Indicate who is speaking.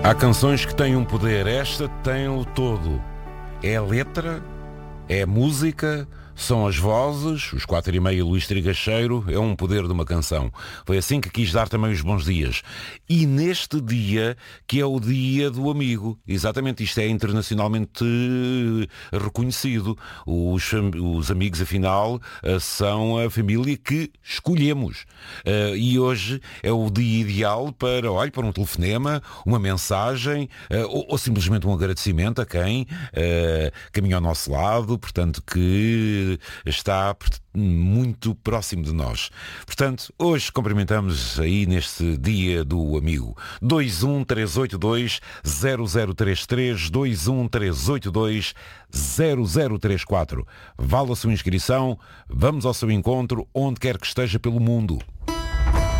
Speaker 1: Há canções que têm um poder, esta tem-o todo. É a letra, é a música, são as vozes, os 4:30 Luís Trigacheiro, é um poder de uma canção. Foi assim que quis dar também os bons dias. E neste dia, que é o dia do amigo, exatamente, isto é internacionalmente reconhecido. Os amigos, afinal, são a família que escolhemos. E hoje é o dia ideal para um telefonema, uma mensagem, ou simplesmente um agradecimento a quem caminha ao nosso lado, portanto, que está muito próximo de nós. Portanto, hoje cumprimentamos aí neste dia do amigo. 213820033, 213820034. Vale a sua inscrição, vamos ao seu encontro, onde quer que esteja pelo mundo.